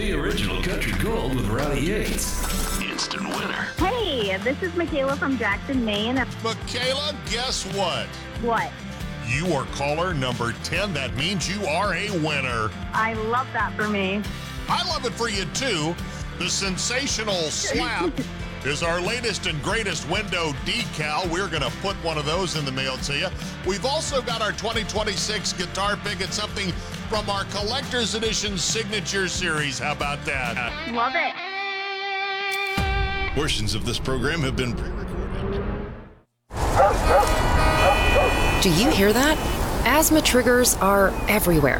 the original Country Gold with Ronnie Yates. Instant winner. Hey, this is Michaela from Jackson, Maine. Michaela, guess what? What? You are caller number 10. That means you are a winner. I love that for me. I love it for you, too. The sensational slap is our latest and greatest window decal. We're going to put one of those in the mail to you. We've also got our 2026 guitar pick. It's something from our Collector's Edition Signature Series. How about that? Love it. Portions of this program have been pre-recorded. Do you hear that? Asthma triggers are everywhere.